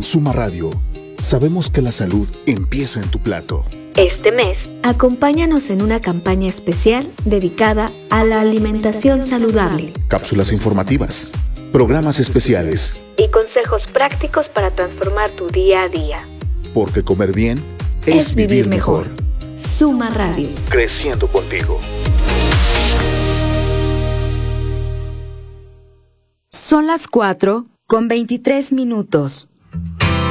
Suma Radio, sabemos que la salud empieza en tu plato. Este mes, acompáñanos en una campaña especial dedicada a la alimentación saludable. Cápsulas informativas, programas especiales y consejos prácticos para transformar tu día a día. Porque comer bien es vivir mejor. Suma Radio. Creciendo contigo. Son las 4:23.